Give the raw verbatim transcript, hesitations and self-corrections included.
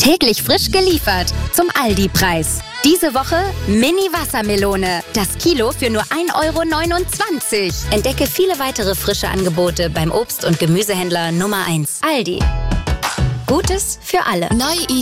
Täglich frisch geliefert zum Aldi-Preis. Diese Woche Mini-Wassermelone. Das Kilo für nur ein Euro neunundzwanzig. Entdecke viele weitere frische Angebote beim Obst- und Gemüsehändler Nummer eins. Aldi. Gutes für alle. Neue Ideen.